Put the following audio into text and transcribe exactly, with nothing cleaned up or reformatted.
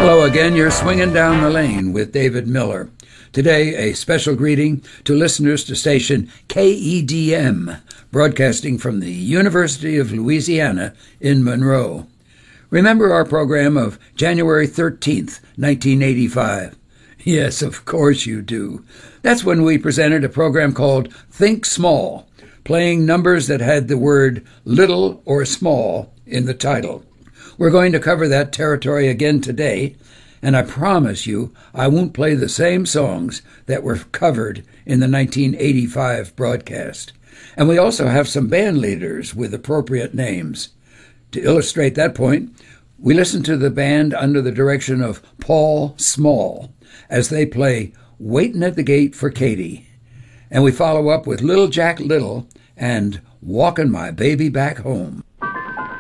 Hello again, you're swinging down the lane with David Miller. Today, a special greeting to listeners to station K E D M, broadcasting from the University of Louisiana in Monroe. Remember our program of January thirteenth, nineteen eighty-five? Yes, of course you do. That's when we presented a program called Think Small, playing numbers that had the word little or small in the title. We're going to cover that territory again today, and I promise you I won't play the same songs that were covered in the nineteen eighty-five broadcast. And we also have some band leaders with appropriate names. To illustrate that point, we listen to the band under the direction of Paul Small as they play Waitin' at the Gate for Katie. And we follow up with Little Jack Little and Walkin' My Baby Back Home.